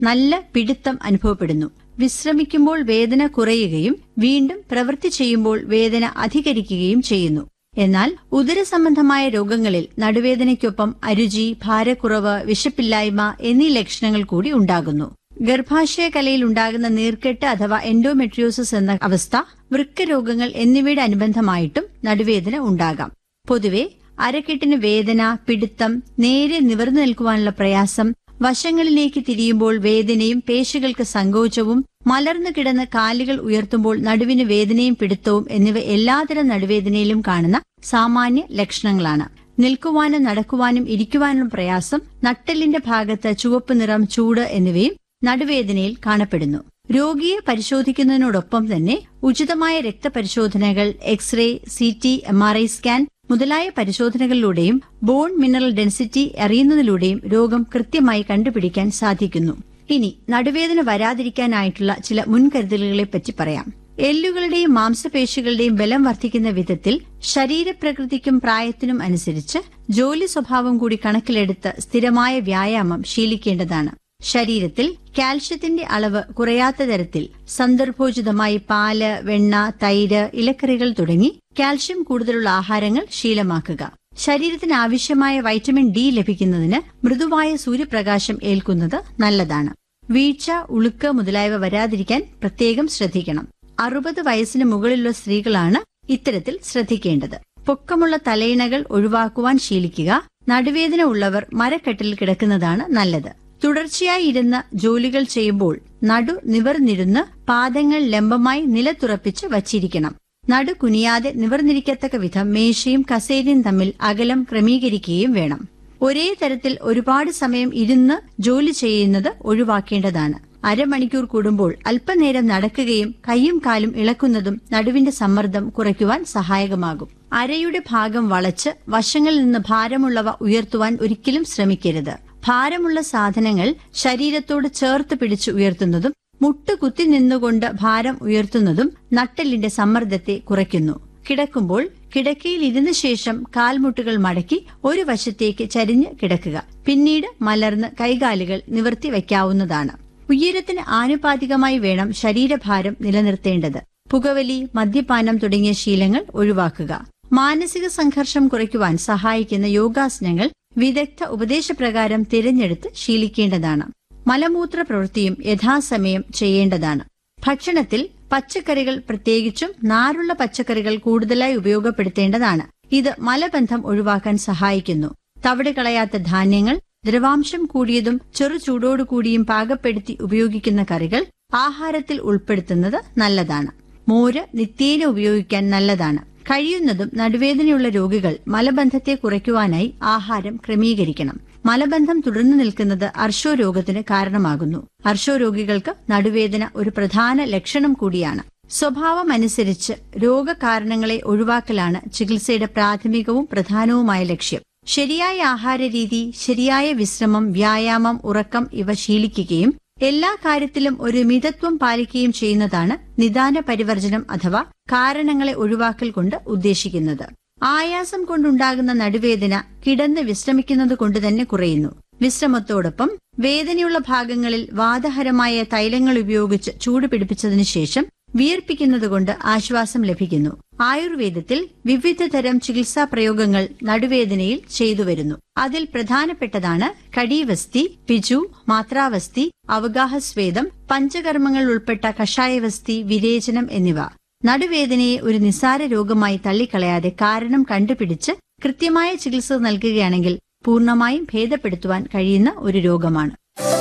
നല്ല പിടുത്തം അനുഭവപ്പെടുന്നു. വിശ്രമിക്കുമ്പോൾ വേദന കുറയുകയും വീണ്ടും പ്രവൃത്തി ചെയ്യുമ്പോൾ വേദന അധികരിക്കുകയും ചെയ്യുന്നു. എന്നാൽ ഉദരസംബന്ധമായ രോഗങ്ങളിൽ നടുവേദനയ്ക്കൊപ്പം അരുചി, ഭാരക്കുറവ്, വിശപ്പില്ലായ്മ എന്നീ ലക്ഷണങ്ങൾ കൂടി ഉണ്ടാകുന്നു. ഗർഭാശയ കലയിൽ ഉണ്ടാകുന്ന നീർക്കെട്ട് അഥവാ എൻഡോമെട്രിയോസിസ് എന്ന അവസ്ഥ, വൃക്ക രോഗങ്ങൾ എന്നിവയുടെ അനുബന്ധമായിട്ടും നടുവേദന ഉണ്ടാകാം. പൊതുവെ അരക്കെട്ടിന് വേദന, പിടുത്തം, നേരെ നിവർന്നു നിൽക്കുവാനുള്ള പ്രയാസം, വശങ്ങളിലേക്ക് തിരിയുമ്പോൾ വേദനയും പേശികൾക്ക് സങ്കോചവും, മലർന്നു കിടന്ന് കാലുകൾ ഉയർത്തുമ്പോൾ നടുവിന് വേദനയും പിടുത്തവും എന്നിവ എല്ലാതരം നടുവേദനയിലും കാണുന്ന സാമാന്യ ലക്ഷണങ്ങളാണ്. നിൽക്കുവാനും നടക്കുവാനും ഇരിക്കുവാനും പ്രയാസം, നട്ടെല്ലിന്റെ ഭാഗത്ത് ചുവപ്പ് നിറം, ചൂട് എന്നിവയും നടുവേദനയിൽ കാണപ്പെടുന്നു. രോഗിയെ പരിശോധിക്കുന്നതിനോടൊപ്പം തന്നെ ഉചിതമായ രക്തപരിശോധനകൾ, എക്സ്റേ, CT, MRI സ്കാൻ മുതലായ പരിശോധനകളിലൂടെയും ബോൺ മിനറൽ ഡെൻസിറ്റി അറിയുന്നതിലൂടെയും രോഗം കൃത്യമായി കണ്ടുപിടിക്കാൻ സാധിക്കുന്നു. ഇനി നടുവേദന വരാതിരിക്കാനായിട്ടുള്ള ചില മുൻകരുതലുകളെപ്പറ്റി പറയാം. എല്ലുകളുടെയും മാംസപേശികളുടെയും ബലം വർദ്ധിക്കുന്ന വിധത്തിൽ ശരീരപ്രകൃതിക്കും പ്രായത്തിനും അനുസരിച്ച് ജോലി സ്വഭാവം കൂടി കണക്കിലെടുത്ത് സ്ഥിരമായ വ്യായാമം ശീലിക്കേണ്ടതാണ്. ശരീരത്തിൽ കാൽഷ്യത്തിന്റെ അളവ് കുറയാത്ത തരത്തിൽ സന്ദർഭോചിതമായി പാല്, വെണ്ണ, തൈര്, ഇലക്കറികൾ തുടങ്ങി കാൽഷ്യം കൂടുതലുള്ള ആഹാരങ്ങൾ ശീലമാക്കുക. ശരീരത്തിന് ആവശ്യമായ വൈറ്റമിൻ D ലഭിക്കുന്നതിന് മൃദുവായ സൂര്യപ്രകാശം ഏൽക്കുന്നത് നല്ലതാണ്. വീഴ്ച, ഉളുക്ക് മുതലായവ വരാതിരിക്കാൻ പ്രത്യേകം ശ്രദ്ധിക്കണം. 60 വയസ്സിന് മുകളിലുള്ള സ്ത്രീകളാണ് ഇത്തരത്തിൽ ശ്രദ്ധിക്കേണ്ടത്. പൊക്കമുള്ള തലയിണകൾ ഒഴിവാക്കുവാൻ ശീലിക്കുക. നടുവേദന ഉള്ളവർ മരക്കട്ടിൽ കിടക്കുന്നതാണ് നല്ലത്. തുടർച്ചയായി ഇരുന്ന് ജോലികൾ ചെയ്യുമ്പോൾ നടു നിവർന്നിരുന്ന് പാദങ്ങൾ ലംബമായി നിലത്തുറപ്പിച്ച് വച്ചിരിക്കണം. നടു കുനിയാതെ നിവർന്നിരിക്കത്തക്ക വിധം മേശയും കസേരയും തമ്മിൽ അകലം ക്രമീകരിക്കുകയും വേണം. ഒരേ തരത്തിൽ ഒരുപാട് സമയം ഇരുന്ന് ജോലി ചെയ്യുന്നത് ഒഴിവാക്കേണ്ടതാണ്. അരമണിക്കൂർ കൂടുമ്പോൾ അല്പനേരം നടക്കുകയും കൈയും കാലും ഇളക്കുന്നതും നടുവിന്റെ സമ്മർദ്ദം കുറയ്ക്കുവാൻ സഹായകമാകും. അരയുടെ ഭാഗം വളച്ച് വശങ്ങളിൽ നിന്ന് ഭാരമുള്ളവ ഉയർത്തുവാൻ ഒരിക്കലും ശ്രമിക്കരുത്. ഭാരമുള്ള സാധനങ്ങൾ ശരീരത്തോട് ചേർത്ത് പിടിച്ച് ഉയർത്തുന്നതും മുട്ട് കുത്തി നിന്നുകൊണ്ട് ഭാരം ഉയർത്തുന്നതും നട്ടെല്ലിന്റെ സമ്മർദ്ദത്തെ കുറയ്ക്കുന്നു. കിടക്കുമ്പോൾ കിടക്കയിൽ ഇരുന്ന ശേഷം കാൽമുട്ടുകൾ മടക്കി ഒരു വശത്തേക്ക് ചരിഞ്ഞ് കിടക്കുക. പിന്നീട് മലർന്ന് കൈകാലുകൾ നിവർത്തി വയ്ക്കാവുന്നതാണ്. ഉയരത്തിന് ആനുപാതികമായി വേണം ശരീരഭാരം നിലനിർത്തേണ്ടത്. പുകവലി, മദ്യപാനം തുടങ്ങിയ ശീലങ്ങൾ ഒഴിവാക്കുക. മാനസിക സംഘർഷം കുറയ്ക്കുവാൻ സഹായിക്കുന്ന യോഗാസനങ്ങൾ വിദഗ്ധ ഉപദേശപ്രകാരം തിരഞ്ഞെടുത്ത് ശീലിക്കേണ്ടതാണ്. മലമൂത്ര പ്രവൃത്തിയും യഥാസമയം ചെയ്യേണ്ടതാണ്. ഭക്ഷണത്തിൽ പച്ചക്കറികൾ, പ്രത്യേകിച്ചും നാരുള്ള പച്ചക്കറികൾ കൂടുതലായി ഉപയോഗപ്പെടുത്തേണ്ടതാണ്. ഇത് മലബന്ധം ഒഴിവാക്കാൻ സഹായിക്കുന്നു. തവിട് കളയാത്ത ധാന്യങ്ങൾ, ദ്രവാംശം കൂടിയതും ചെറു ചൂടോടുകൂടിയും പാകപ്പെടുത്തി ഉപയോഗിക്കുന്ന കറികൾ ആഹാരത്തിൽ ഉൾപ്പെടുത്തുന്നത് നല്ലതാണ്. മോര് നിത്യേന ഉപയോഗിക്കാൻ നല്ലതാണ്. കഴിയുന്നതും നടുവേദനയുള്ള രോഗികൾ മലബന്ധത്തെ കുറയ്ക്കുവാനായി ആഹാരം ക്രമീകരിക്കണം. മലബന്ധം തുടർന്നു നിൽക്കുന്നത് അർശോരോഗത്തിന് കാരണമാകുന്നു. അർശോരോഗികൾക്ക് നടുവേദന ഒരു പ്രധാന ലക്ഷണം കൂടിയാണ്. സ്വഭാവമനുസരിച്ച് രോഗകാരണങ്ങളെ ഒഴിവാക്കലാണ് ചികിത്സയുടെ പ്രാഥമികവും പ്രധാനവുമായ ലക്ഷ്യം. ശരിയായ ആഹാരരീതി, ശരിയായ വിശ്രമം, വ്യായാമം, ഉറക്കം ഇവ ശീലിക്കുകയും എല്ലാ കാര്യത്തിലും ഒരു മിതത്വം പാലിക്കുകയും ചെയ്യുന്നതാണ് നിദാന പരിവർജനം അഥവാ കാരണങ്ങളെ ഒഴിവാക്കൽ കൊണ്ട് ഉദ്ദേശിക്കുന്നത്. ആയാസം കൊണ്ടുണ്ടാകുന്ന നടുവേദന കിടന്ന് വിശ്രമിക്കുന്നത് കൊണ്ട് തന്നെ കുറയുന്നു. വിശ്രമത്തോടൊപ്പം വേദനയുള്ള ഭാഗങ്ങളിൽ വാതഹരമായ തൈലങ്ങൾ ഉപയോഗിച്ച് ചൂട് പിടിപ്പിച്ചതിനു ശേഷം വിയർപ്പിക്കുന്നതുകൊണ്ട് ആശ്വാസം ലഭിക്കുന്നു. ആയുർവേദത്തിൽ വിവിധതരം ചികിത്സാ പ്രയോഗങ്ങൾ നടുവേദനയിൽ ചെയ്തുവരുന്നു. അതിൽ പ്രധാനപ്പെട്ടതാണ് കടീവസ്തി, പിജു, മാത്രാവസ്തി, അവഗാഹസ്വേദം, പഞ്ചകർമ്മങ്ങൾ ഉൾപ്പെട്ട കഷായവസ്തി, വിരേചനം എന്നിവ. നടുവേദനയെ ഒരു നിസ്സാര രോഗമായി തള്ളിക്കളയാതെ കാരണം കണ്ടുപിടിച്ച് കൃത്യമായ ചികിത്സ നൽകുകയാണെങ്കിൽ പൂർണ്ണമായും ഭേദപ്പെടുത്തുവാൻ കഴിയുന്ന ഒരു രോഗമാണ്.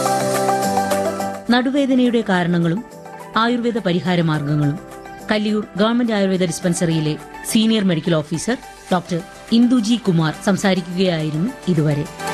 നടുവേദനയുടെ കാരണങ്ങളും ആയുർവേദ പരിഹാര മാർഗങ്ങളും Kalliyoor government Ayurveda ഡിസ്പെൻസറിയിലെ senior medical officer doctor Induji Kumar സംസാരിക്കുകയായിരുന്നു ഇതുവരെ.